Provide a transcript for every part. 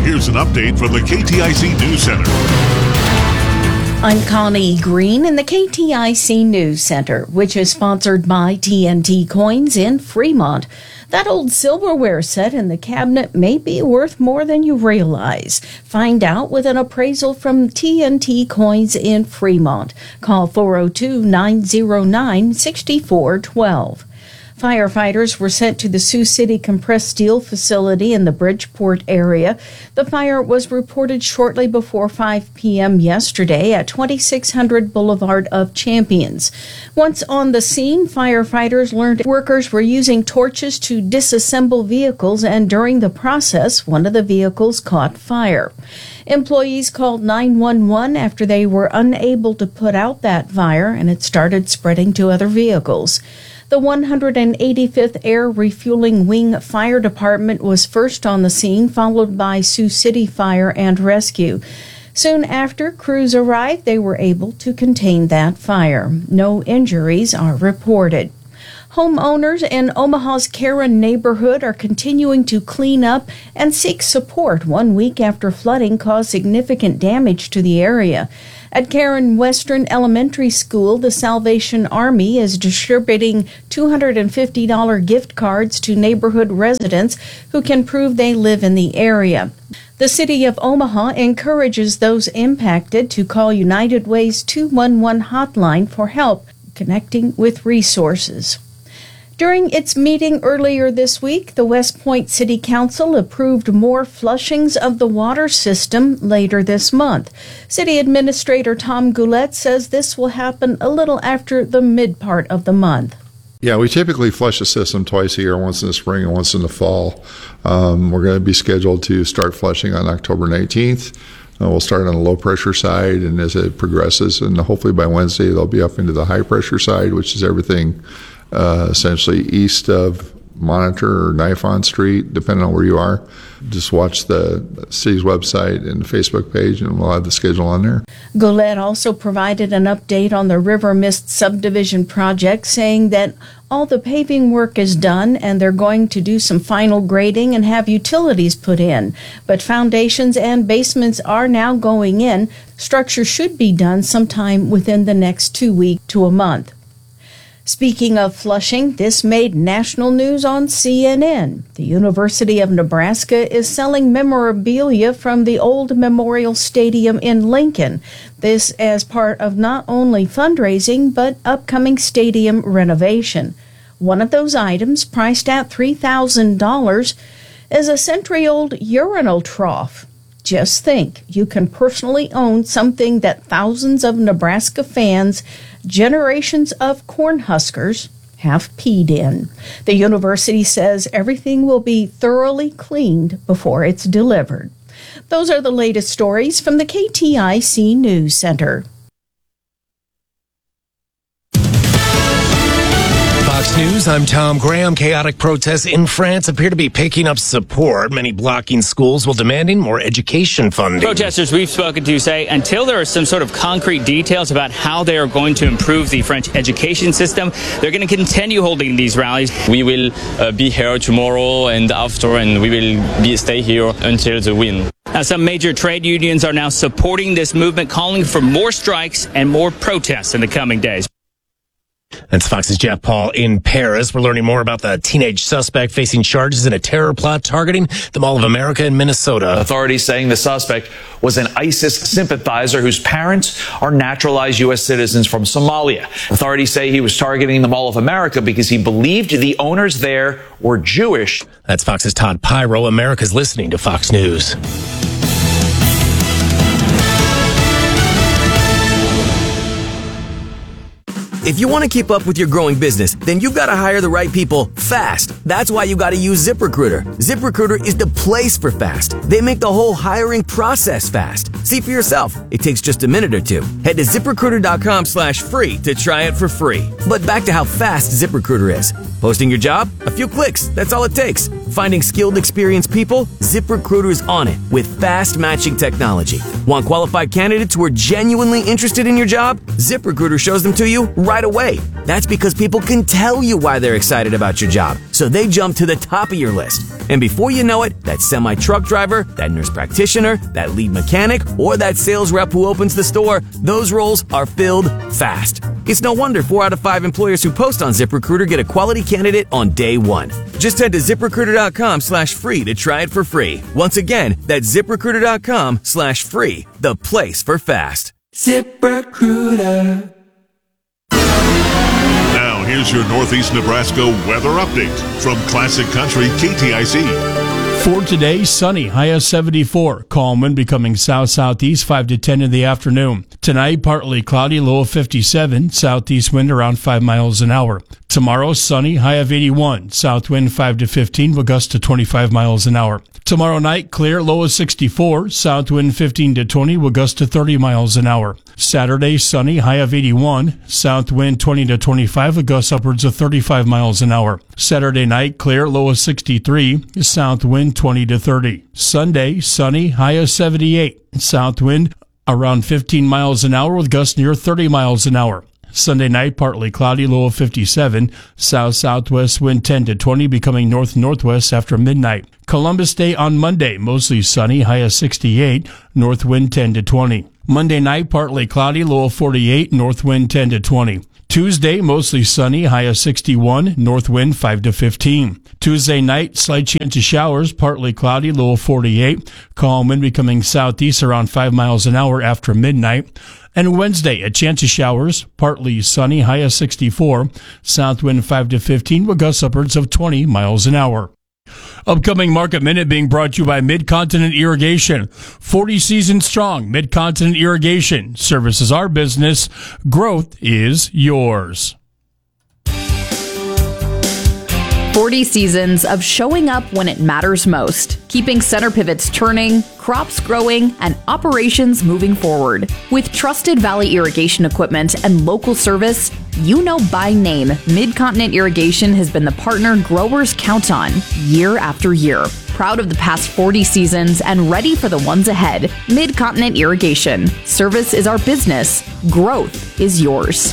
here's an update from the KTIC News Center. I'm Connie Green in the KTIC News Center, which is sponsored by TNT Coins in Fremont. That old silverware set in the cabinet may be worth more than you realize. Find out with an appraisal from TNT Coins in Fremont. Call 402-909-6412. Firefighters were sent to the Sioux City compressed steel facility in the Bridgeport area. The fire was reported shortly before 5 p.m. yesterday at 2600 Boulevard of Champions. Once on the scene, firefighters learned workers were using torches to disassemble vehicles, and during the process, one of the vehicles caught fire. Employees called 911 after they were unable to put out that fire, and it started spreading to other vehicles. The 185th Air Refueling Wing Fire Department was first on the scene, followed by Sioux City Fire and Rescue. Soon after crews arrived, they were able to contain that fire. No injuries are reported. Homeowners in Omaha's Karen neighborhood are continuing to clean up and seek support 1 week after flooding caused significant damage to the area. At Karen Western Elementary School, the Salvation Army is distributing $250 gift cards to neighborhood residents who can prove they live in the area. The City of Omaha encourages those impacted to call United Way's 211 hotline for help connecting with resources. During its meeting earlier this week, the West Point City Council approved more flushings of the water system later this month. City Administrator Tom Goulet says this will happen a little after the mid part of the month. Yeah, we typically flush the system twice a year, once in the spring and once in the fall. We're going to be scheduled to start flushing on October 19th. We'll start on the low pressure side, and as it progresses, and hopefully by Wednesday they'll be up into the high pressure side, which is everything essentially east of Monitor or Nifon Street, depending on where you are. Just watch the city's website and Facebook page, and we'll have the schedule on there. Goulet also provided an update on the River Mist subdivision project, saying that all the paving work is done and they're going to do some final grading and have utilities put in. But foundations and basements are now going in. Structure should be done sometime within the next 2 weeks to a month. Speaking of flushing, this made national news on CNN. The University of Nebraska is selling memorabilia from the old Memorial Stadium in Lincoln. This as part of not only fundraising, but upcoming stadium renovation. One of those items, priced at $3,000, is a century-old urinal trough. Just think, you can personally own something that thousands of Nebraska fans, generations of Cornhuskers, have peed in. The university says everything will be thoroughly cleaned before it's delivered. Those are the latest stories from the KTIC News Center. Fox News, I'm Tom Graham. Chaotic protests in France appear to be picking up support, many blocking schools while demanding more education funding. Protesters we've spoken to say until there are some sort of concrete details about how they are going to improve the French education system, they're going to continue holding these rallies. We will be here tomorrow and after, and we will stay here until the win. Now, some major trade unions are now supporting this movement, calling for more strikes and more protests in the coming days. That's Fox's Jeff Paul in Paris. We're learning more about the teenage suspect facing charges in a terror plot targeting the Mall of America in Minnesota. Authorities saying the suspect was an ISIS sympathizer whose parents are naturalized U.S. citizens from Somalia. Authorities say he was targeting the Mall of America because he believed the owners there were Jewish. That's Fox's Todd Pyro. America's listening to Fox News. If you want to keep up with your growing business, then you've got to hire the right people fast. That's why you got to use ZipRecruiter. ZipRecruiter is the place for fast. They make the whole hiring process fast. See for yourself. It takes just a minute or two. Head to ZipRecruiter.com/free to try it for free. But back to how fast ZipRecruiter is. Posting your job? A few clicks. That's all it takes. Finding skilled, experienced people? ZipRecruiter is on it with fast matching technology. Want qualified candidates who are genuinely interested in your job? ZipRecruiter shows them to you right right away. That's because people can tell you why they're excited about your job, so they jump to the top of your list. And before you know it, that semi-truck driver, that nurse practitioner, that lead mechanic, or that sales rep who opens the store, those roles are filled fast. It's no wonder 4 out of 5 employers who post on ZipRecruiter get a quality candidate on day one. Just head to ZipRecruiter.com/free to try it for free. Once again, that's ZipRecruiter.com/free, the place for fast. ZipRecruiter. Now, here's your Northeast Nebraska weather update from Classic Country KTIC. For today, sunny, high of 74. Calm wind becoming south-southeast 5 to 10 in the afternoon. Tonight, partly cloudy, low of 57. Southeast wind around 5 miles an hour. Tomorrow, sunny, high of 81. South wind 5 to 15, will gust to 25 miles an hour. Tomorrow night, clear, low of 64. South wind 15 to 20, will gust to 30 miles an hour. Saturday, sunny, high of 81. South wind 20 to 25, will gust upwards of 35 miles an hour. Saturday night, clear, low of 63. South wind 20 to 30. Sunday, sunny, high of 78. South wind around 15 miles an hour with gusts near 30 miles an hour. Sunday night, partly cloudy, low of 57. South-southwest wind 10 to 20, becoming north-northwest after midnight. Columbus Day on Monday, mostly sunny, high of 68. North wind 10 to 20. Monday night, partly cloudy, low of 48. North wind 10 to 20. Tuesday, mostly sunny, high of 61. North wind 5 to 15. Tuesday night, slight chance of showers, partly cloudy, low of 48. Calm wind becoming southeast around 5 miles an hour after midnight. And Wednesday, a chance of showers, partly sunny, high of 64. South wind 5 to 15, with gusts upwards of 20 miles an hour. Upcoming Market Minute being brought to you by Mid-Continent Irrigation. 40 seasons strong. Mid-Continent Irrigation. Service is our business. Growth is yours. 40 seasons of showing up when it matters most, keeping center pivots turning, crops growing, and operations moving forward. With trusted Valley irrigation equipment and local service, you know by name, Mid-Continent Irrigation has been the partner growers count on year after year. Proud of the past 40 seasons and ready for the ones ahead. Mid-Continent Irrigation. Service is our business. Growth is yours.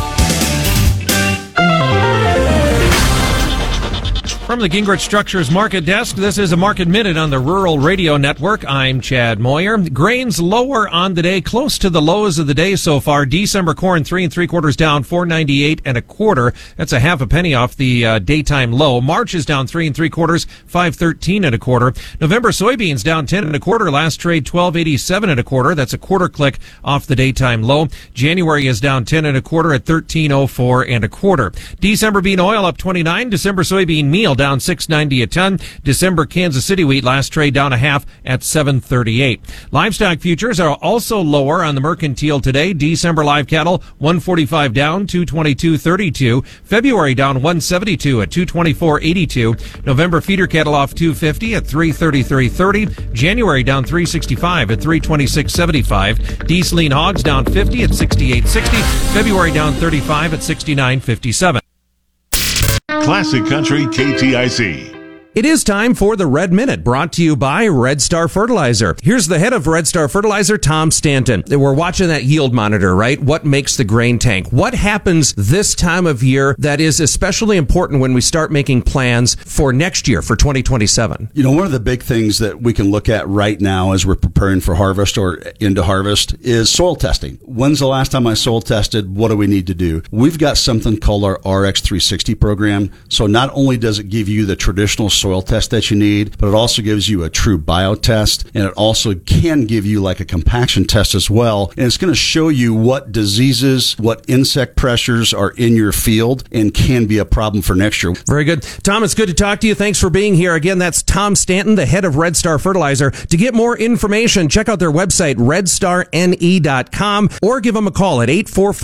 From the Gingrich Structures Market Desk, this is a Market Minute on the Rural Radio Network. I'm Chad Moyer. Grains lower on the day, close to the lows of the day so far. December corn 3 3/4 down, 4.98 1/4. That's a half a penny off the daytime low. March is down 3 3/4, 5.13 1/4. November soybeans down 10 1/4. Last trade 12.87 1/4. That's a quarter click off the daytime low. January is down 10 1/4 at 13.04 1/4. December bean oil up 29. December soybean meal down 6.90 a ton. December Kansas City wheat last trade down a half at 7.38. Livestock futures are also lower on the mercantile today. December live cattle 145 down, 222.32. February down 172 at 224.82. November feeder cattle off 250 at 333.30. January down 365 at 326.75. Diesel lean hogs down 50 at 68.60. February down 35 at 69.57. Classic Country KTIC. It is time for the Red Minute, brought to you by Red Star Fertilizer. Here's the head of Red Star Fertilizer, Tom Stanton. We're watching that yield monitor, right? What makes the grain tank? What happens this time of year that is especially important when we start making plans for next year, for 2027? You know, one of the big things that we can look at right now as we're preparing for harvest or into harvest is soil testing. When's the last time I soil tested? What do we need to do? We've got something called our RX360 program. So not only does it give you the traditional soil test that you need, but it also gives you a true bio test, and it also can give you like a compaction test as well. And it's going to show you what diseases, what insect pressures are in your field and can be a problem for next year. Very good. Tom, it's good to talk to you. Thanks for being here. Again, that's Tom Stanton, the head of Red Star Fertilizer. To get more information, check out their website, redstarne.com, or give them a call at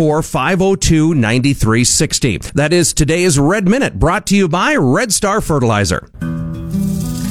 844-502-9360. That is today's Red Minute, brought to you by Red Star Fertilizer.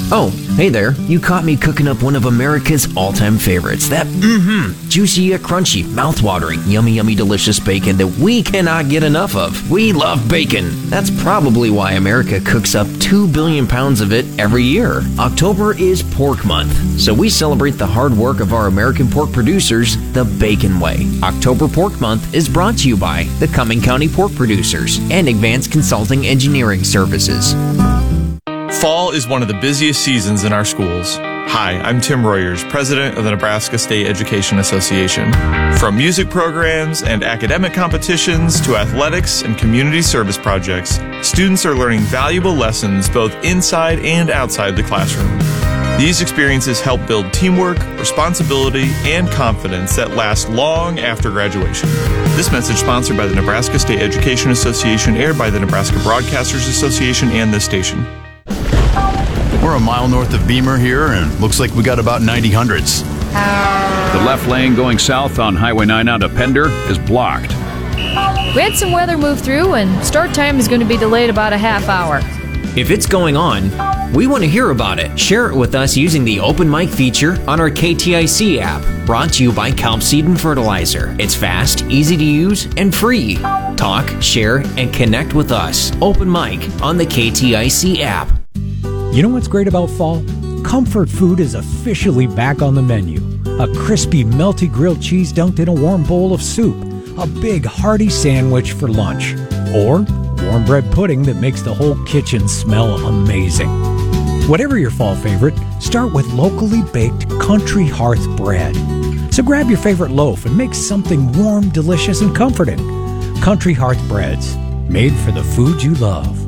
Oh, hey there. You caught me cooking up one of America's all-time favorites. That juicy yet crunchy, mouth-watering, yummy delicious bacon that we cannot get enough of. We love bacon. That's probably why America cooks up 2 billion pounds of it every year. October is Pork Month, so we celebrate the hard work of our American pork producers the Bacon way. October Pork Month is brought to you by the Cumming County Pork Producers and Advanced Consulting Engineering Services. Fall is one of the busiest seasons in our schools. Hi, I'm Tim Royers, president of the Nebraska State Education Association. From music programs and academic competitions to athletics and community service projects, students are learning valuable lessons both inside and outside the classroom. These experiences help build teamwork, responsibility, and confidence that last long after graduation. This message sponsored by the Nebraska State Education Association, aired by the Nebraska Broadcasters Association and this station. We're a mile north of Beamer here, and looks like we got about 90 hundredths. The left lane going south on Highway 9 out of Pender is blocked. We had some weather move through, and start time is going to be delayed about a half hour. If it's going on, we want to hear about it. Share it with us using the Open Mic feature on our KTIC app, brought to you by Kelp Seed and Fertilizer. It's fast, easy to use, and free. Talk, share, and connect with us. Open Mic on the KTIC app. You know what's great about fall? Comfort food is officially back on the menu. A crispy, melty grilled cheese dunked in a warm bowl of soup. A big, hearty sandwich for lunch. Or warm bread pudding that makes the whole kitchen smell amazing. Whatever your fall favorite, start with locally baked Country Hearth bread. So grab your favorite loaf and make something warm, delicious, and comforting. Country Hearth breads, made for the food you love.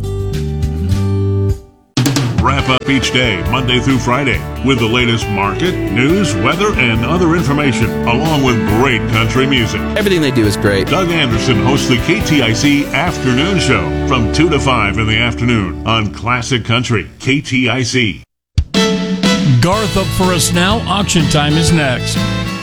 Wrap up each day, Monday through Friday, with the latest market, news, weather, and other information, along with great country music. Everything they do is great. Doug Anderson hosts the KTIC Afternoon Show from 2 to 5 in the afternoon on Classic Country, KTIC. Garth up for us now. Auction time is next.